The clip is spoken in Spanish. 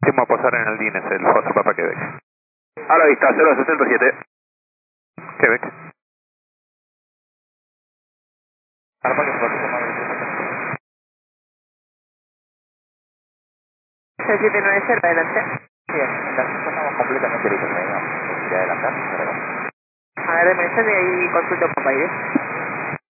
Vamos a posar en el DINES, el Foster Papa Quebec. A la vista, 067. Quebec. Alfa que se va a tomar el 6790, adelante. Bien, en la 5 estamos completamente listos, digamos. Si adelantar, A ver, me sale ahí consulta por aire.